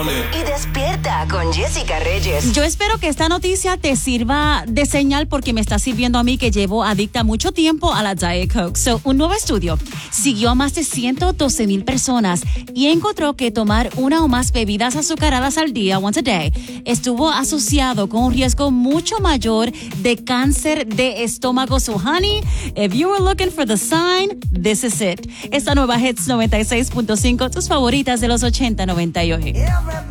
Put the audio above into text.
Y despierta con Jessica Reyes. Yo espero que esta noticia te sirva de señal porque me está sirviendo a mí que llevo adicta mucho tiempo a la Diet Coke. Un nuevo estudio siguió a más de 112,000 personas y encontró que tomar una o más bebidas azucaradas al día, once a day, estuvo asociado con un riesgo mucho mayor de cáncer de estómago. So, honey, if you were looking for the sign, this is it. Esta nueva Hits 96.5, tus favoritas de los 80-90 y hoy.